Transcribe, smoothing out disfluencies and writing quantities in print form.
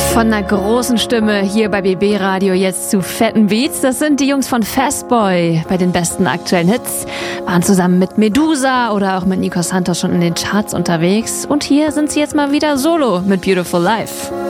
Von einer großen Stimme hier bei BB Radio jetzt zu fetten Beats. Das sind die Jungs von Fastboy bei den besten aktuellen Hits. Waren zusammen mit Medusa oder auch mit Nico Santos schon in den Charts unterwegs. Und hier sind sie jetzt mal wieder solo mit Beautiful Life.